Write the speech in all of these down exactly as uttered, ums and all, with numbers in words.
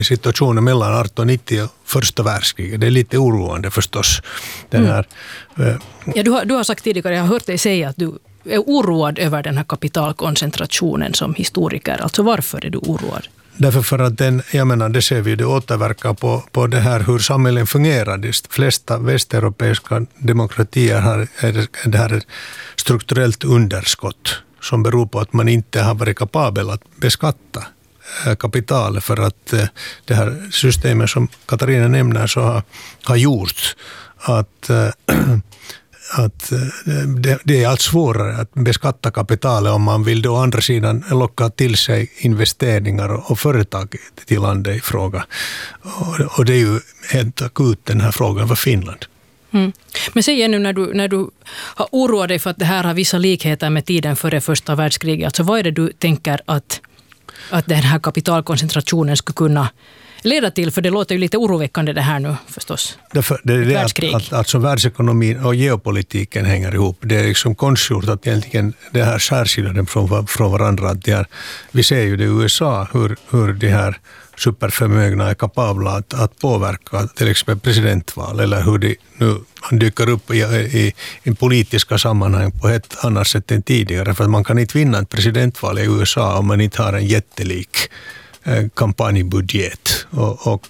Situationen mellan arton nittio och första världskriget, det är lite oroande förstås. Den här, mm. ja, du, har, du har sagt tidigare, jag har hört dig säga att du är oroad över den här kapitalkoncentrationen som historiker. Alltså varför är du oroad? Därför för att den, jag menar, det ser vi, det återverkar på, på det här hur samhällen fungerar. De flesta västeuropeiska demokratier har är det här strukturellt underskott som beror på att man inte har varit kapabel att beskatta kapital, för att det här systemet som Katarina nämner så har, har gjort att att det, det är allt svårare att beskatta kapitalet om man vill då å andra sidan locka till sig investeringar och, och företag till landet i fråga. Och, och det är ju helt akut den här frågan för Finland. Mm. Men säg nu när du, när du har oroat dig för att det här har vissa likheter med tiden före första världskriget. Alltså vad är det du tänker att, att den här kapitalkoncentrationen skulle kunna leda till? För det låter ju lite oroväckande det här nu förstås. Därför, det är det att, att alltså världsekonomin och geopolitiken hänger ihop. Det är liksom konstgjort att egentligen det här skärskiljer dem från, från varandra. Att det här, vi ser ju det i U S A hur, hur de här superförmögna är kapabla att, att påverka till exempel presidentval, eller hur de nu dyker upp i, i, i politiska sammanhang på ett annat sätt än tidigare. För att man kan inte vinna ett presidentval i U S A om man inte har en jättelik kampanjbudget. Och, och,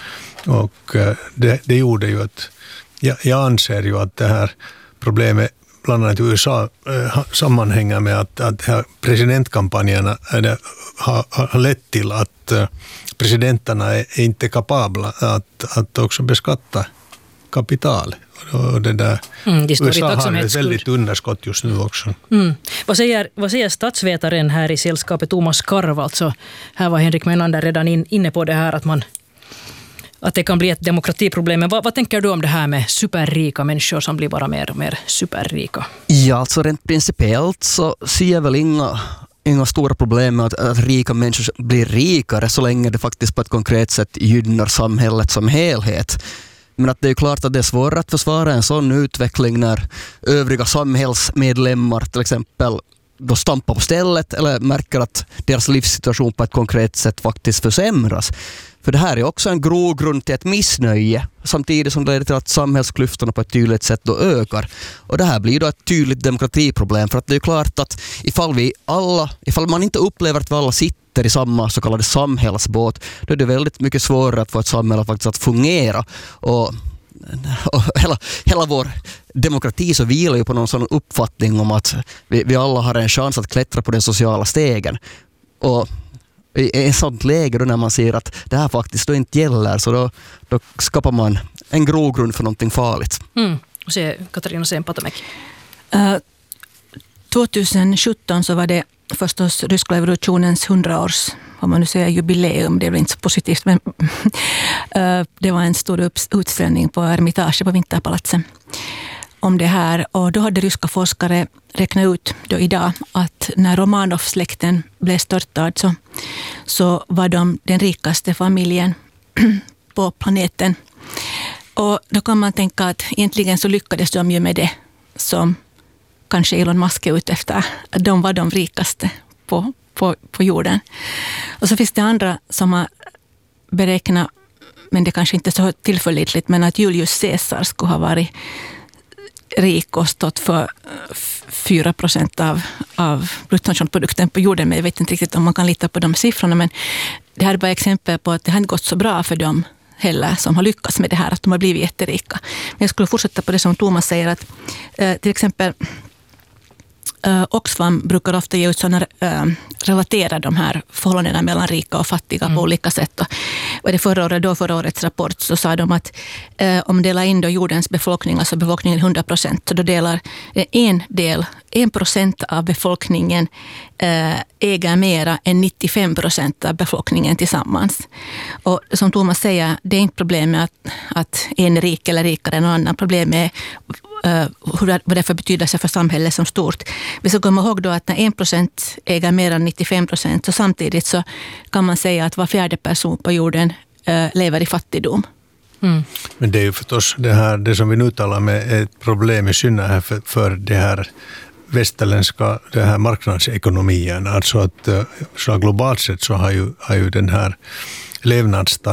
och det, det gjorde ju att jag, jag anser ju att det här problemet bland annat i U S A eh, sammanhänger med att, att här presidentkampanjerna är, har, har lett till att eh, presidenterna är, är inte kapabla att, att också beskatta kapital. Och det där, mm, det U S A har ett väldigt underskott just nu också. Mm. Vad, säger, vad säger statsvetaren här i sällskapet Thomas Karv? Alltså, här var Henrik Menander redan in, inne på det här att, man, att det kan bli ett demokratiproblem. Men vad, vad tänker du om det här med superrika människor som blir bara mer och mer superrika? Ja, alltså rent principiellt så ser jag väl inga inga stora problem med att, att rika människor blir rikare så länge det faktiskt på ett konkret sätt gynnar samhället som helhet. Men att det är klart att det är svårt att försvara en sån utveckling när övriga samhällsmedlemmar till exempel då stampar på stället eller märker att deras livssituation på ett konkret sätt faktiskt försämras. För det här är också en grogrund till ett missnöje samtidigt som det leder till att samhällsklyftorna på ett tydligt sätt då ökar. Och det här blir då ett tydligt demokratiproblem, för att det är klart att ifall vi alla, ifall man inte upplever att vi alla sitter i samma så kallade samhällsbåt, då är det väldigt mycket svårare att få ett samhälle faktiskt att fungera. Och, och hela, hela vår demokrati så vilar ju på någon sån uppfattning om att vi, vi alla har en chans att klättra på den sociala stegen. Och i ett sånt läge då när man ser att det här faktiskt då inte gäller, så då, då skapar man en grogrund för någonting farligt. Mm. Och se, Katarina Sempatomäki. Uh, tjugohundrasjutton så var det förstås ryska revolutionens hundraårs, om man nu säger jubileum, det är väl inte så positivt, men uh, det var en stor utställning på Ermitage på Vinterpalatsen om det här, och då hade ryska forskare räknat ut då idag att när Romanov-släkten blev störtad så, så var de den rikaste familjen på planeten. Och då kan man tänka att egentligen så lyckades de ju med det som kanske Elon Musk är ute efter. De var de rikaste på, på, på jorden. Och så finns det andra som har beräknat, men det kanske inte är så tillförlitligt, men att Julius Caesar skulle ha varit rik och stått för fyra procent av, av bruttonationalprodukten på jorden. Men jag vet inte riktigt om man kan lita på de siffrorna. Men det här är bara exempel på att det har inte gått så bra för dem heller som har lyckats med det här. Att de har blivit jätterika. Men jag skulle fortsätta på det som Thomas säger. Att eh, till exempel eh, Oxfam brukar ofta ge ut sådana eh, relatera de här förhållandena mellan rika och fattiga mm. på olika sätt. Och, och det förra året, då förra årets rapport så sa de att eh, om delar in då jordens befolkning, alltså befolkningen hundra procent, så då delar eh, en del, en procent av befolkningen eh, äger mera än nittiofem procent av befolkningen tillsammans. Och som Thomas säger, det är inte problem med att, att en är rik eller rikare än någon annan. Problem är Uh, vad det för betydelse för samhället som stort. Vi ska komma ihåg då att när en procent äger mer än nittiofem procent, så samtidigt så kan man säga att var fjärde person på jorden uh, lever i fattigdom. Mm. Men det är ju förstås det här, det som vi nu talar med är ett problem i synnerhet för, för det här västerländska, det här marknadsekonomien. Alltså att så globalt sett så har ju, har ju den här levnadsstandarden